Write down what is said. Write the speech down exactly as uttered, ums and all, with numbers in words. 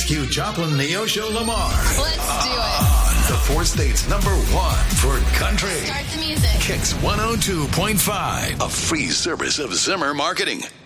Hugh Joplin, Neosho Lamar. Let's do it. The four states number one for country. Start the music. Kicks one oh two point five. A free service of Zimmer Marketing.